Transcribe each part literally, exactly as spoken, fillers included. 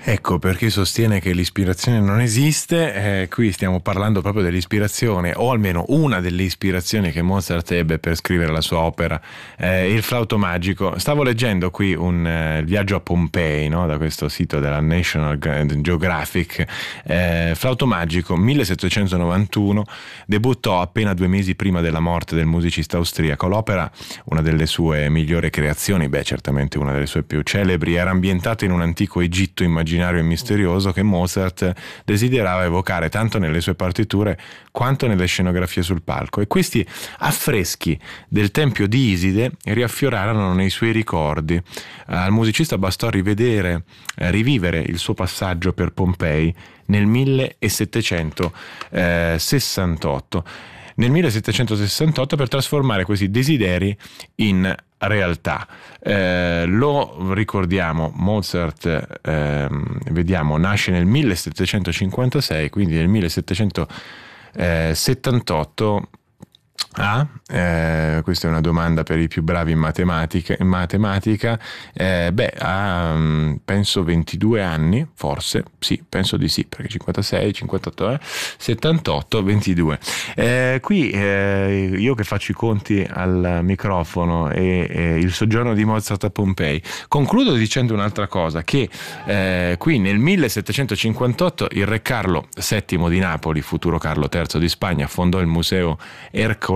Ecco, per chi sostiene che l'ispirazione non esiste, eh, qui stiamo parlando proprio dell'ispirazione, o almeno una delle ispirazioni che Mozart ebbe per scrivere la sua opera, eh, Il flauto magico. Stavo leggendo qui un eh, viaggio a Pompei, no? Da questo sito della National Geographic. Eh, flauto magico, millesettecentonovantuno, debuttò appena due mesi prima della morte del musicista austriaco. L'opera, una delle sue migliori creazioni, beh certamente una delle sue più celebri, era ambientata in un antico Egitto immaginario e misterioso che Mozart desiderava evocare tanto nelle sue partiture quanto nelle scenografie sul palco, e questi affreschi del tempio di Iside riaffiorarono nei suoi ricordi. Al musicista bastò rivedere, rivivere il suo passaggio per Pompei nel millesettecentosessantotto. Nel millesettecentosessantotto per trasformare questi desideri in realtà. Eh, lo ricordiamo, Mozart, eh, vediamo, nasce nel millesettecentocinquantasei, quindi nel millesettecentosettantotto. Ah, eh, questa è una domanda per i più bravi in matematica. In matematica eh, beh, ha penso ventidue anni, forse, sì, penso di sì, perché cinquantasei, cinquantotto, eh, settantotto, ventidue. Eh, qui eh, io che faccio i conti al microfono e, e il soggiorno di Mozart a Pompei, concludo dicendo un'altra cosa, che eh, qui nel millesettecentocinquantotto il re Carlo settimo di Napoli, futuro Carlo terzo di Spagna, fondò il museo Ercolanense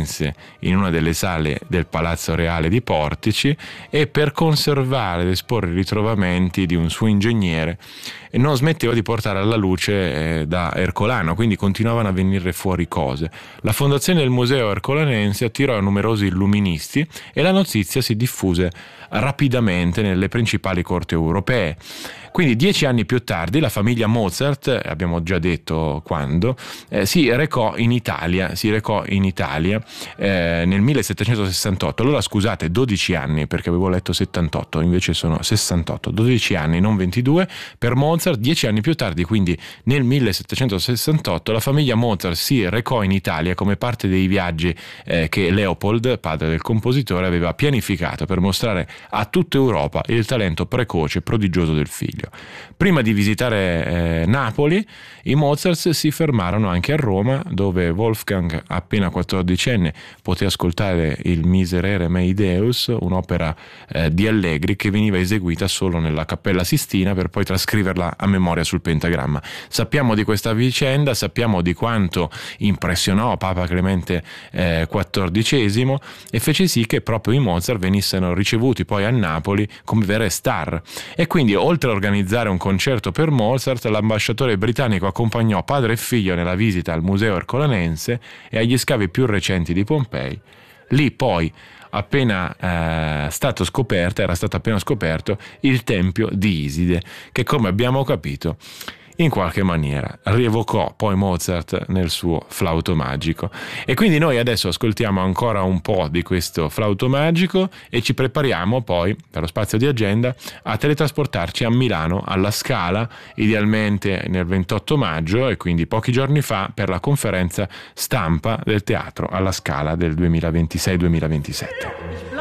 in una delle sale del Palazzo Reale di Portici, e per conservare ed esporre i ritrovamenti di un suo ingegnere non smetteva di portare alla luce eh, da Ercolano, quindi continuavano a venire fuori cose. La fondazione del museo Ercolanense attirò numerosi illuministi e la notizia si diffuse rapidamente nelle principali corti europee. Quindi dieci anni più tardi la famiglia Mozart, abbiamo già detto quando, eh, si recò in Italia, si recò in Italia eh, nel millesettecentosessantotto. Allora scusate, dodici anni, perché avevo letto settantotto, invece sono sessantotto, dodici anni, non ventidue, per Mozart. Dieci anni più tardi, quindi nel millesettecentosessantotto, la famiglia Mozart si recò in Italia come parte dei viaggi eh, che Leopold, padre del compositore, aveva pianificato per mostrare a tutta Europa il talento precoce e prodigioso del figlio. Prima di visitare eh, Napoli, i Mozart si fermarono anche a Roma, dove Wolfgang, appena quattordicenne, poté ascoltare il Miserere Mei Deus, un'opera eh, di Allegri che veniva eseguita solo nella Cappella Sistina per poi trascriverla a memoria sul pentagramma. Sappiamo di questa vicenda, sappiamo di quanto impressionò Papa Clemente eh, quattordicesimo e fece sì che proprio i Mozart venissero ricevuti poi a Napoli come vere star. E quindi, oltre a organizzare un concerto per Mozart, l'ambasciatore britannico accompagnò padre e figlio nella visita al museo Ercolanense e agli scavi più recenti di Pompei. Lì poi, appena eh, stato scoperto, era stato appena scoperto il tempio di Iside, che, come abbiamo capito, in qualche maniera rievocò poi Mozart nel suo flauto magico. E quindi noi adesso ascoltiamo ancora un po' di questo flauto magico e ci prepariamo poi, per lo spazio di agenda, a teletrasportarci a Milano, alla Scala, idealmente nel ventotto maggio, e quindi pochi giorni fa, per la conferenza stampa del teatro alla Scala del duemilaventisei duemilaventisette.